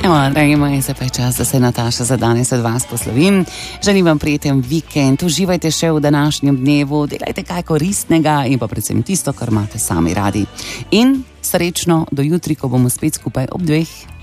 Dragi moji, se pa je čas, da se Nataša za danes od vas poslovim. Želim vam prijeten vikend, uživajte še v današnjem dnevu, delajte kaj koristnega in pa predvsem tisto, kar imate sami radi. In srečno do jutri, ko bomo spet skupaj ob 2.